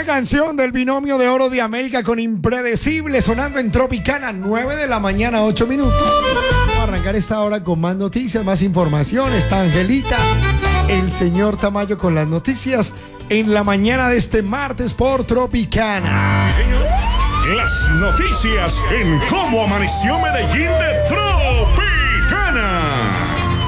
Buena canción del binomio de oro de América con Impredecible sonando en Tropicana, 9 de la mañana, 8 minutos. Vamos a arrancar esta hora con más noticias, más información. Está Angelita, el señor Tamayo con las noticias en la mañana de este martes por Tropicana. Sí, señor. Las noticias en Cómo Amaneció Medellín de Tropicana.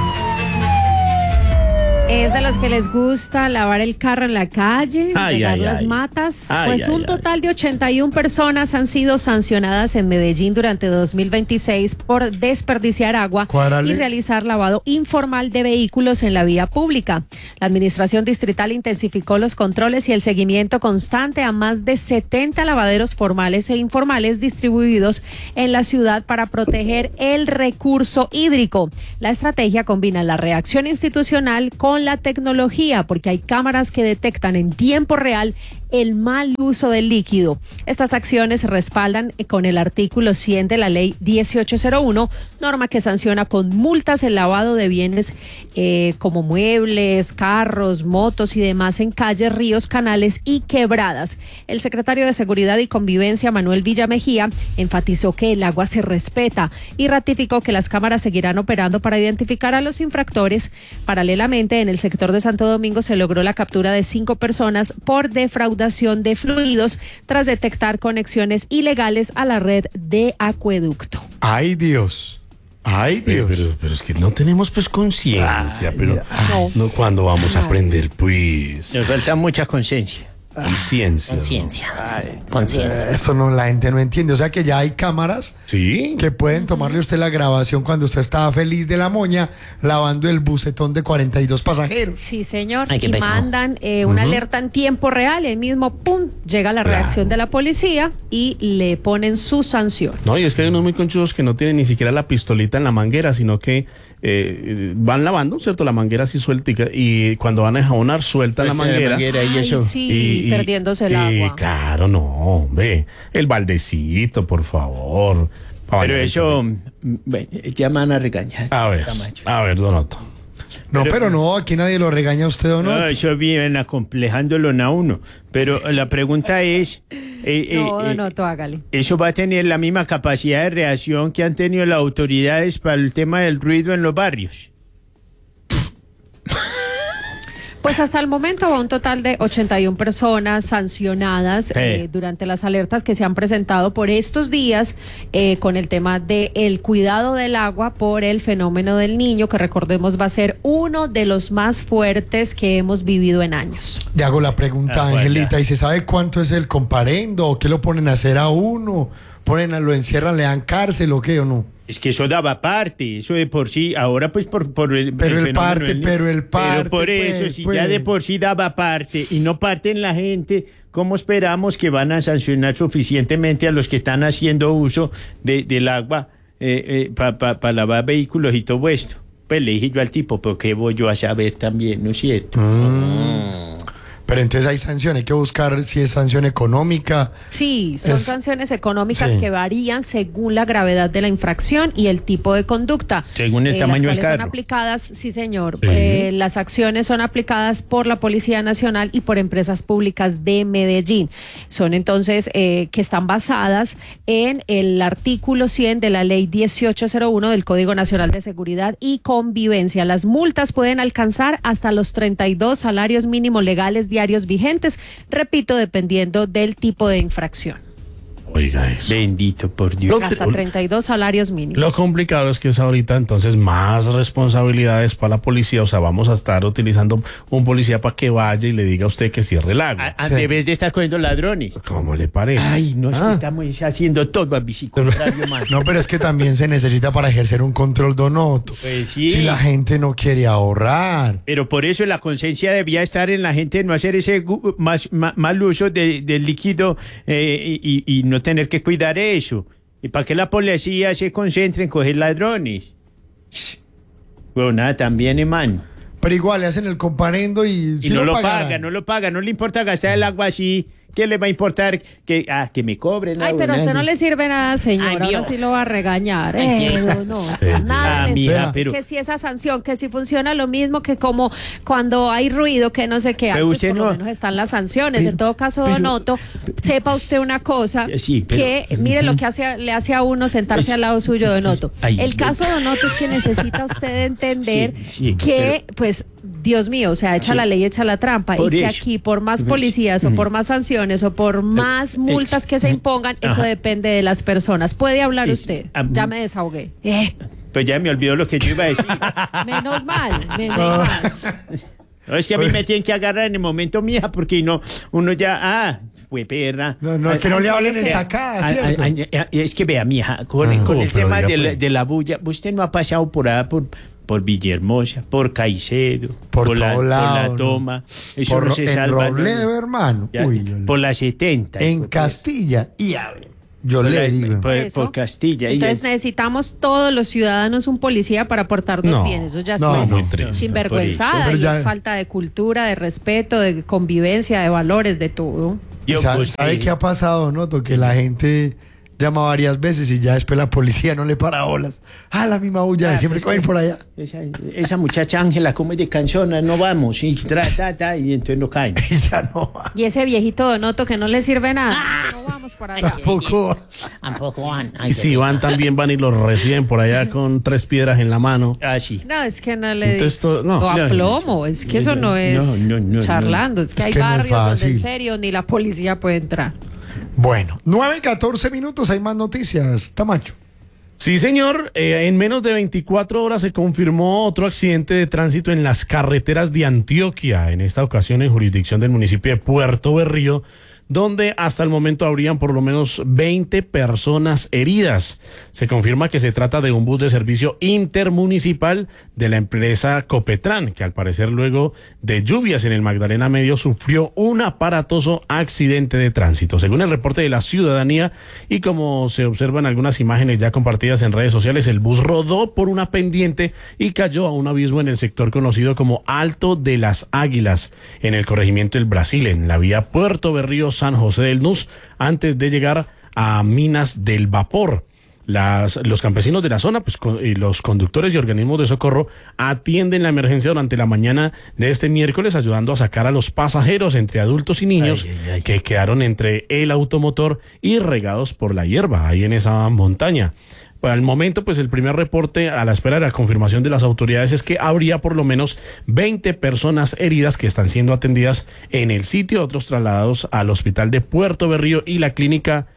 Es de los que les gusta lavar el carro en la calle, regar las matas. Pues un total de 81 personas han sido sancionadas en Medellín durante 2026 por desperdiciar agua y realizar lavado informal de vehículos en la vía pública. La administración distrital intensificó los controles y el seguimiento constante a más de 70 lavaderos formales e informales distribuidos en la ciudad para proteger el recurso hídrico. La estrategia combina la reacción institucional con la tecnología, porque hay cámaras que detectan en tiempo real el mal uso del líquido. Estas acciones se respaldan con el artículo 100 de la ley 1801, norma que sanciona con multas el lavado de bienes como muebles, carros, motos y demás en calles, ríos, canales y quebradas. El secretario de Seguridad y Convivencia, Manuel Villamejía, enfatizó que el agua se respeta y ratificó que las cámaras seguirán operando para identificar a los infractores. Paralelamente, en el sector de Santo Domingo se logró la captura de 5 personas por defraudación de fluidos tras detectar conexiones ilegales a la red de acueducto. ¡Ay, Dios! ¡Ay, Dios! Pero es que no tenemos pues conciencia, pero no, ¿cuándo vamos a aprender pues? Nos falta mucha conciencia. Conciencia. Eso no, la gente no entiende. O sea que ya hay cámaras que pueden tomarle a usted la grabación cuando usted estaba feliz de la moña lavando el bucetón de 42 pasajeros. Sí, señor. Y mandan una alerta en tiempo real. El mismo pum, llega la reacción de la policía y le ponen su sanción. No, y es que hay unos muy conchudos que no tienen ni siquiera la pistolita en la manguera, sino que van lavando, ¿cierto? La manguera así sueltica y cuando van a enjabonar sueltan la manguera. Y eso. Sí, perdiéndose el agua. Claro, no, hombre. El baldecito, por favor. Pero eso ya me van a regañar. A ver, Donato. No, pero no, aquí nadie lo regaña a usted, ¿o no? No, eso viene acomplejándolo a uno. Pero la pregunta es... Donato, hágale. ¿Eso va a tener la misma capacidad de reacción que han tenido las autoridades para el tema del ruido en los barrios? Pues hasta el momento va un total de 81 personas sancionadas durante las alertas que se han presentado por estos días con el tema del cuidado del agua por el fenómeno del Niño, que recordemos va a ser uno de los más fuertes que hemos vivido en años. Le hago la pregunta, Angelita, ¿y se sabe cuánto es el comparendo? ¿O qué lo ponen a hacer a uno? ¿Lo encierran, le dan cárcel o qué o no? Es que eso daba parte, eso de por sí, ahora pues por el parte. Pero por eso, pues, si ya de por sí daba parte y no parte en la gente, ¿cómo esperamos que van a sancionar suficientemente a los que están haciendo uso del agua para lavar vehículos y todo esto? Pues le dije yo al tipo, pero ¿qué voy yo a saber también, no es cierto? Pero entonces hay sanción, hay que buscar si es sanción económica. Sí, son sanciones económicas que varían según la gravedad de la infracción y el tipo de conducta. Según el tamaño del carro. Son aplicadas, sí señor, las acciones son aplicadas por la Policía Nacional y por empresas públicas de Medellín. Son entonces que están basadas en el artículo 100 de la ley 1801 del Código Nacional de Seguridad y Convivencia. Las multas pueden alcanzar hasta los 32 salarios mínimos legales diarios vigentes, repito, dependiendo del tipo de infracción. Oiga eso. Bendito por Dios. Hasta 32 salarios mínimos. Lo complicado es que es ahorita entonces más responsabilidades para la policía. O sea, vamos a estar utilizando un policía para que vaya y le diga a usted que cierre el agua. En vez de estar cogiendo ladrones. ¿Cómo le parece? Ay, no, es que estamos haciendo todo a bicicontrario, man. No, pero es que también se necesita para ejercer un control, Donato. Pues sí. Si la gente no quiere ahorrar. Pero por eso la conciencia debía estar en la gente, no hacer ese mal uso del líquido y no tener que cuidar eso. ¿Y para qué la policía se concentra en coger ladrones? Bueno, nada, también, hermano. Pero igual le hacen el comparendo y no lo paga, no le importa gastar el agua así, ¿Qué le va a importar que me cobren? Ay, pero a usted no le sirve nada, señor. Ahora sí lo va a regañar. Nada mija, pero... que si esa sanción, que si funciona lo mismo que como cuando hay ruido, que no sé qué. Pero antes, usted por no... lo menos están las sanciones. En todo caso, Don Otto, sepa usted una cosa, que mire lo que le hace a uno sentarse al lado suyo, Don Otto. El caso, Don Otto, es que necesita usted entender que, pues, Dios mío, o sea, echa la ley, echa la trampa. Y que aquí, por más policías o por más sanciones o por más multas que se impongan, eso depende de las personas. ¿Puede hablar usted? Ya me desahogué. Pues ya me olvidó lo que yo iba a decir. Menos mal. No, es que a mí me tienen que agarrar en el momento, mija, porque uno ya... Fue perra. No, es que no le hablen en tacada, ¿cierto? Es que vea, mija, con el tema de la bulla, usted no ha pasado por ahí, por Villahermosa, por Caicedo, por la Toma. Eso por no se salva. Robledo, hermano. Por la 70. En Castilla. Y a ver, yo le digo. Por Castilla. Entonces necesitamos todos los ciudadanos un policía para portarnos bien. Eso ya es sinvergüenzada y es falta de cultura, de respeto, de convivencia, de valores, de todo. ¿Sabe qué ha pasado, Noto? Que la gente llama varias veces y ya después la policía no le para bolas. La misma bulla de siempre que va a ir por allá. Esa muchacha Ángela, como es de canzona, no vamos. Y entonces no caen. Ella no va. Y ese viejito Donoto que no le sirve nada. No vamos por allá. Tampoco van. Y si van, también van y los reciben por allá con 3 piedras en la mano. Sí. No, es que no le no, a plomo. Es que eso no es charlando. Es que hay barrios donde en serio ni la policía puede entrar. Bueno, 9:14 minutos, hay más noticias, Tamacho. Sí, señor, en menos de 24 horas se confirmó otro accidente de tránsito en las carreteras de Antioquia, en esta ocasión en jurisdicción del municipio de Puerto Berrío, donde hasta el momento habrían por lo menos 20 personas heridas. Se confirma que se trata de un bus de servicio intermunicipal de la empresa Copetran, que al parecer luego de lluvias en el Magdalena Medio sufrió un aparatoso accidente de tránsito. Según el reporte de la ciudadanía y como se observan algunas imágenes ya compartidas en redes sociales, el bus rodó por una pendiente y cayó a un abismo en el sector conocido como Alto de las Águilas, en el corregimiento del Brasil, en la vía Puerto Berrío San José del Nus, antes de llegar a Minas del Vapor. Los campesinos de la zona, y los conductores y organismos de socorro atienden la emergencia durante la mañana de este miércoles, ayudando a sacar a los pasajeros, entre adultos y niños, que quedaron entre el automotor y regados por la hierba ahí en esa montaña. Al momento, el primer reporte a la espera de la confirmación de las autoridades es que habría por lo menos 20 personas heridas que están siendo atendidas en el sitio, otros trasladados al hospital de Puerto Berrío y la clínica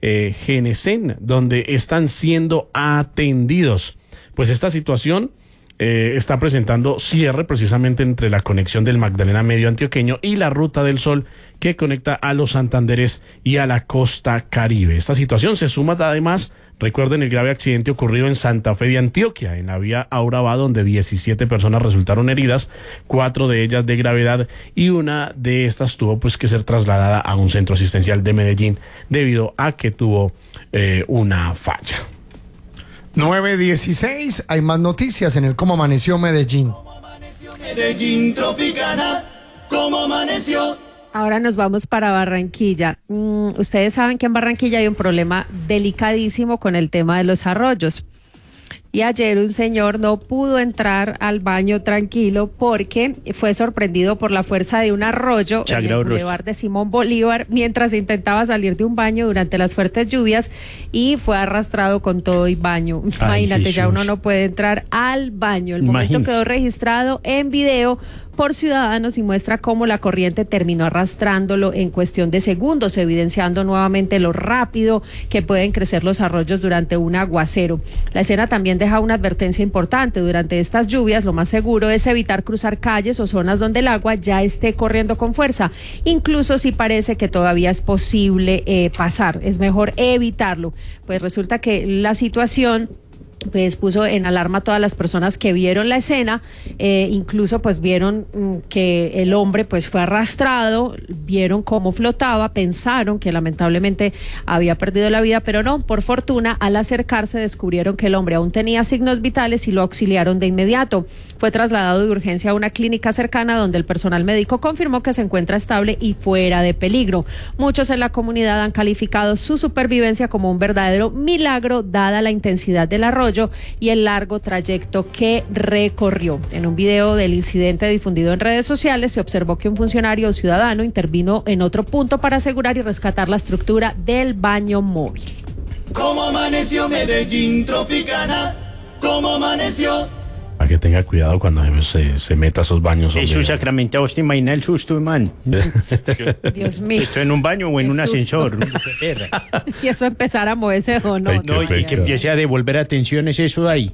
Genesen, donde están siendo atendidos. Pues esta situación está presentando cierre precisamente entre la conexión del Magdalena Medio antioqueño y la Ruta del Sol, que conecta a los Santanderes y a la costa Caribe. Esta situación se suma además, recuerden, el grave accidente ocurrido en Santa Fe de Antioquia, en la vía Aurabá, donde 17 personas resultaron heridas, 4 de ellas de gravedad, y una de estas tuvo que ser trasladada a un centro asistencial de Medellín debido a que tuvo una falla. 9:16, hay más noticias en el Cómo Amaneció Medellín. Medellín Tropicana, ¿cómo amaneció? Ahora nos vamos para Barranquilla. Ustedes saben que en Barranquilla hay un problema delicadísimo con el tema de los arroyos. Y ayer un señor no pudo entrar al baño tranquilo porque fue sorprendido por la fuerza de un arroyo en el bulevar de Simón Bolívar mientras intentaba salir de un baño durante las fuertes lluvias y fue arrastrado con todo y baño. Imagínate, ya uno no puede entrar al baño. El momento quedó registrado en video por ciudadanos y muestra cómo la corriente terminó arrastrándolo en cuestión de segundos, evidenciando nuevamente lo rápido que pueden crecer los arroyos durante un aguacero. La escena también deja una advertencia importante. Durante estas lluvias, lo más seguro es evitar cruzar calles o zonas donde el agua ya esté corriendo con fuerza, incluso si parece que todavía es posible pasar. Es mejor evitarlo. Pues resulta que la situación pues puso en alarma a todas las personas que vieron la escena, incluso pues vieron que el hombre pues fue arrastrado, vieron cómo flotaba, pensaron que lamentablemente había perdido la vida, pero no, por fortuna al acercarse descubrieron que el hombre aún tenía signos vitales y lo auxiliaron de inmediato. Fue trasladado de urgencia a una clínica cercana donde el personal médico confirmó que se encuentra estable y fuera de peligro. Muchos en la comunidad han calificado su supervivencia como un verdadero milagro dada la intensidad del arroyo y el largo trayecto que recorrió. En un video del incidente difundido en redes sociales se observó que un funcionario ciudadano intervino en otro punto para asegurar y rescatar la estructura del baño móvil. ¿Cómo amaneció Medellín Tropicana? ¿Cómo amaneció? Para que tenga cuidado cuando se meta a esos baños. Eso Sacramento, ¿usted imagina el susto, man? Dios mío. ¿Esto en un baño o en un ascensor? Y eso empezar a moverse o no. No, y que empiece a devolver atenciones eso ahí.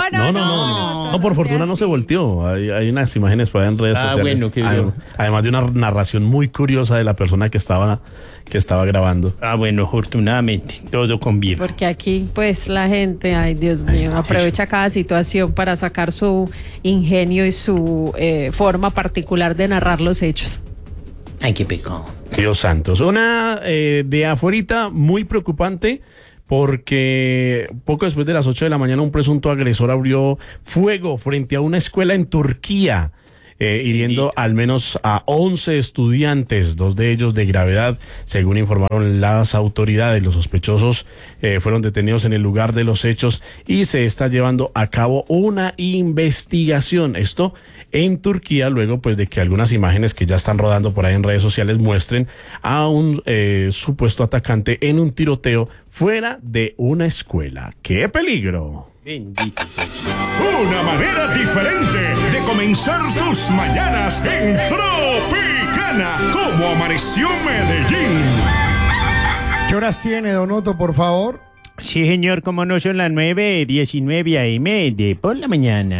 No, por fortuna no se volteó. Hay unas imágenes por ahí en redes sociales. Bueno, qué bien. Además de una narración muy curiosa de la persona que estaba grabando. Bueno, afortunadamente, todo con bien. Porque aquí, pues, la gente, ay, Dios mío, aprovecha cada situación para sacar su ingenio y su forma particular de narrar los hechos. Ay, qué pecado. Dios santos. Una de afuerita muy preocupante, porque poco después de las 8 de la mañana un presunto agresor abrió fuego frente a una escuela en Turquía, hiriendo al menos a 11 estudiantes, 2 de ellos de gravedad, según informaron las autoridades. Los sospechosos fueron detenidos en el lugar de los hechos y se está llevando a cabo una investigación. Esto en Turquía, luego pues de que algunas imágenes que ya están rodando por ahí en redes sociales muestren a un supuesto atacante en un tiroteo fuera de una escuela. ¡Qué peligro! Bendito. Una manera diferente de comenzar tus mañanas en Tropicana. ¿Cómo amaneció Medellín? ¿Qué horas tiene, Don Otto, por favor? Sí, señor, como no son las 9:19 a.m. de por la mañana.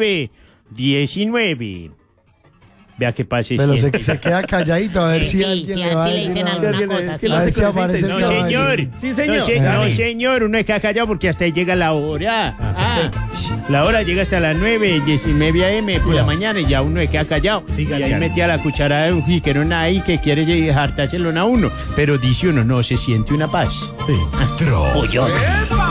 9:19. Vea qué pase. Pero se queda calladito a ver si alguien le va a decir dicen algo. alguna cosa. A ver si aparece. No, señor. Sí, señor. No, señor, uno está callado porque hasta ahí llega la hora. La hora llega hasta las 9:19 a.m. por la mañana y ya uno se queda callado. Y ahí metía la cucharada de un jiquerón ahí que quiere hartárselo a uno. Pero dice uno, no, se siente una paz. Sí. ¡Epa!